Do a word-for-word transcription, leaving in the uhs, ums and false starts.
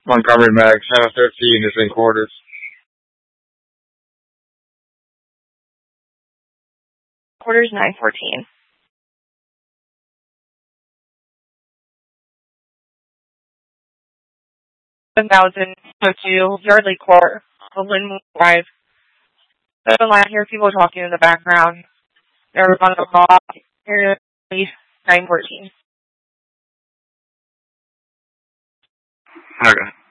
Montgomery Mag, seven thirteen is in quarters. Quarters nine fourteen. One thousand two, Yardley Court, Linwood Drive. There's a lot here, people talking in the background. They're on the call. Area nine fourteen. Okay.